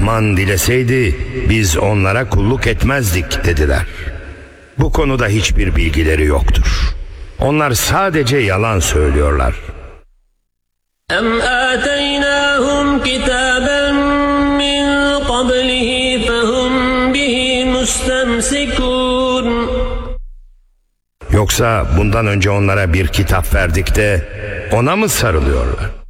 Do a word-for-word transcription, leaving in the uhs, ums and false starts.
Rahman dileseydi biz onlara kulluk etmezdik dediler. Bu konuda hiçbir bilgileri yoktur. Onlar sadece yalan söylüyorlar. Em ataynahum kitaben min qablihi fehum bihi mustemsikun. Yoksa bundan önce onlara bir kitap verdik de ona mı sarılıyorlar?